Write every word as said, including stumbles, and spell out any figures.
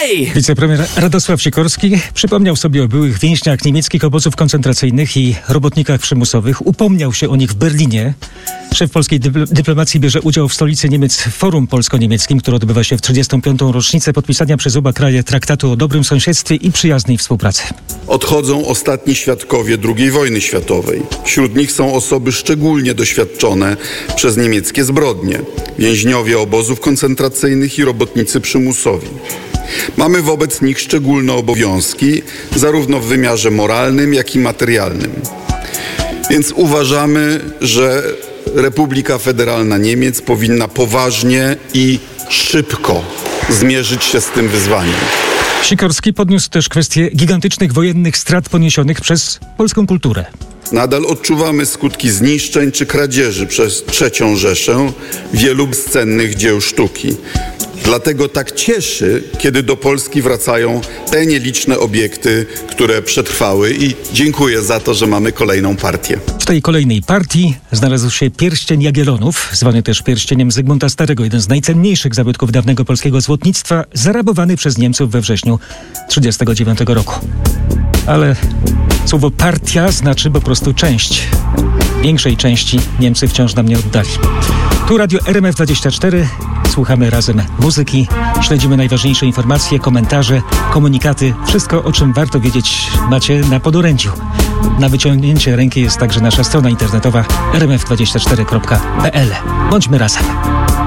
Hej! Wicepremier Radosław Sikorski przypomniał sobie o byłych więźniach niemieckich obozów koncentracyjnych i robotnikach przymusowych. Upomniał się o nich w Berlinie. Szef polskiej dypl- dyplomacji bierze udział w stolicy Niemiec w forum polsko-niemieckim, które odbywa się w trzydziestą piątą rocznicę podpisania przez oba kraje traktatu o dobrym sąsiedztwie i przyjaznej współpracy. Odchodzą ostatni świadkowie drugiej wojny światowej. Wśród nich są osoby szczególnie doświadczone przez niemieckie zbrodnie. Więźniowie obozów koncentracyjnych i robotnicy przymusowi. Mamy wobec nich szczególne obowiązki, zarówno w wymiarze moralnym, jak i materialnym. Więc uważamy, że Republika Federalna Niemiec powinna poważnie i szybko zmierzyć się z tym wyzwaniem. Sikorski podniósł też kwestię gigantycznych wojennych strat poniesionych przez polską kulturę. Nadal odczuwamy skutki zniszczeń czy kradzieży przez trzecią Rzeszę wielu bezcennych dzieł sztuki. Dlatego tak cieszy, kiedy do Polski wracają te nieliczne obiekty, które przetrwały, i dziękuję za to, że mamy kolejną partię. W tej kolejnej partii znalazł się pierścień Jagiellonów, zwany też pierścieniem Zygmunta Starego, jeden z najcenniejszych zabytków dawnego polskiego złotnictwa, zarabowany przez Niemców we wrześniu trzydziestego dziewiątego roku. Ale słowo partia znaczy po prostu część. Większej części Niemcy wciąż nam nie oddali. Tu Radio R M F dwadzieścia cztery. Słuchamy razem muzyki, śledzimy najważniejsze informacje, komentarze, komunikaty. Wszystko, o czym warto wiedzieć, macie na podorędziu. Na wyciągnięcie ręki jest także nasza strona internetowa r m f dwadzieścia cztery kropka p l. Bądźmy razem.